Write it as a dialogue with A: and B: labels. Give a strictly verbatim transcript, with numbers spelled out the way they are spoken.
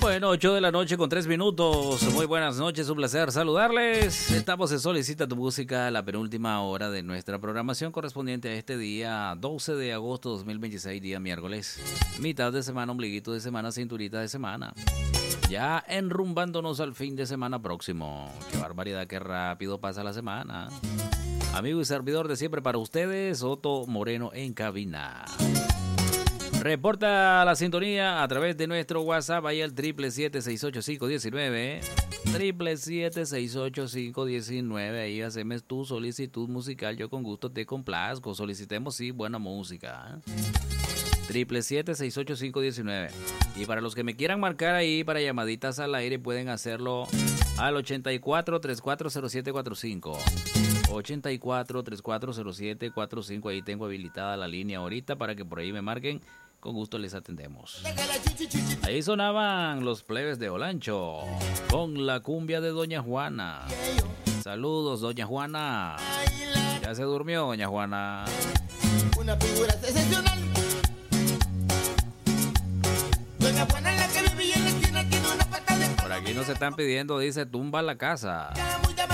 A: Bueno, ocho de la noche con tres minutos. Muy buenas noches, un placer saludarles. Estamos en Solicita tu Música, la penúltima hora de nuestra programación correspondiente a este día doce de agosto de dos mil veintiséis, día miércoles. Mitad de semana, ombliguito de semana, cinturita de semana. Ya enrumbándonos al fin de semana próximo. Qué barbaridad, qué rápido pasa la semana. Amigo y servidor de siempre para ustedes, Otto Moreno en cabina. Reporta la sintonía a través de nuestro WhatsApp, ahí al triple siete seis ocho cinco uno nueve, triple siete seis ocho cinco uno nueve, ahí hacemos tu solicitud musical, yo con gusto te complazco, solicitemos sí buena música, ¿eh? triple siete seis ocho cinco uno nueve. Y para los que me quieran marcar ahí para llamaditas al aire, pueden hacerlo al ochenta y cuatro, treinta y cuatro cero siete cuarenta y cinco. ochenta y cuatro, treinta y cuatro cero siete cuarenta y cinco, ahí tengo habilitada la línea ahorita para que por ahí me marquen. Con gusto les atendemos. Ahí sonaban los plebes de Olancho con la cumbia de Doña Juana. Saludos, Doña Juana. Ya se durmió, Doña Juana.
B: Una figura excepcional. Doña Juana, la que vivía en la esquina, tiene una pata de...
A: Por aquí nos están pidiendo, dice, tumba la casa.